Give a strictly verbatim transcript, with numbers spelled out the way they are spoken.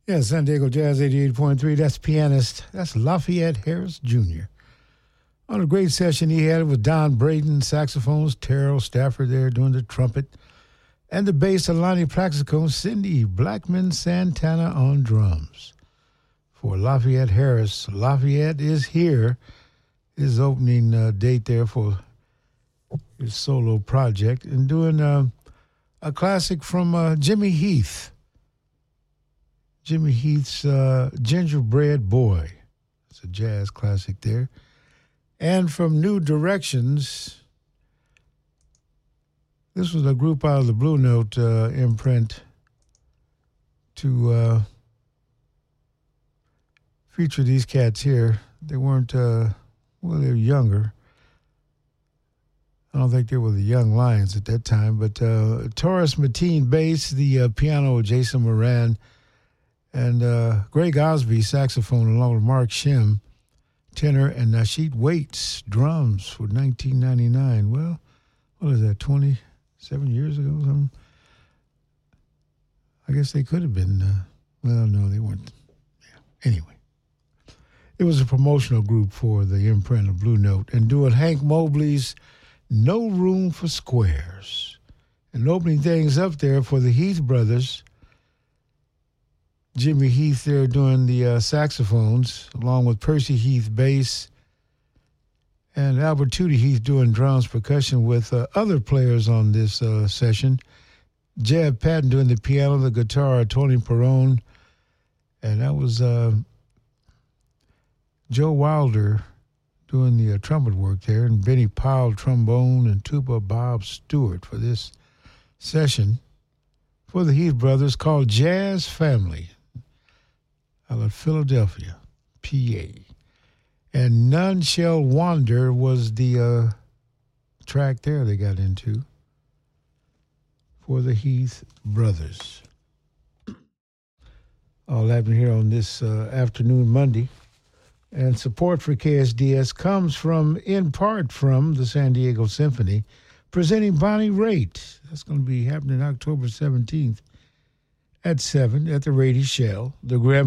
Yeah, San Diego Jazz eighty-eight point three. That's pianist. That's Lafayette Harris Junior On a great session he had with Don Braden, saxophones, Terrell Stafford there doing the trumpet, and the bass, Alani Plaxico, Cindy Blackman Santana on drums. For Lafayette Harris, Lafayette is here. His opening uh, date there for his solo project, and doing uh, a classic from uh, Jimmy Heath. Jimmy Heath's uh, Gingerbread Boy. It's a jazz classic there. And from New Directions, this was a group out of the Blue Note uh, imprint to uh, feature these cats here. They weren't, uh, well, they were younger. I don't think they were the Young Lions at that time, but uh, Taurus Mateen bass, the uh, piano, Jason Moran, and uh, Greg Osby, saxophone, along with Mark Shim, tenor, and Nasheet Waits, drums for nineteen ninety-nine. Well, what is that, twenty-seven years ago or something? I guess they could have been, uh, well, no, they weren't. Yeah. Anyway, it was a promotional group for the imprint of Blue Note, and doing Hank Mobley's No Room for Squares. And opening things up there for the Heath brothers, Jimmy Heath there doing the uh, saxophones, along with Percy Heath bass, and Albert Tootie Heath doing drums, percussion with uh, other players on this uh, session. Jeb Patton doing the piano, the guitar, Tony Perrone, and that was uh, Joe Wilder doing the uh, trumpet work there, and Benny Powell trombone, and tuba Bob Stewart for this session for the Heath brothers, called Jazz Family, out of Philadelphia, P A. And None Shall Wander was the uh, track there they got into for the Heath brothers. All happening here on this uh, afternoon, Monday. And support for K S D S comes from, in part from, the San Diego Symphony, presenting Bonnie Raitt. That's going to be happening October seventeenth at seven at the Rady Shell. The Grammy